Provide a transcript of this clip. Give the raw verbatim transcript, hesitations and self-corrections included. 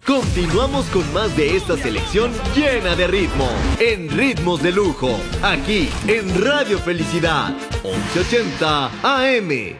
Continuamos con más de esta selección llena de ritmo, en Ritmos de Lujo, aquí en Radio Felicidad, once ochenta A M.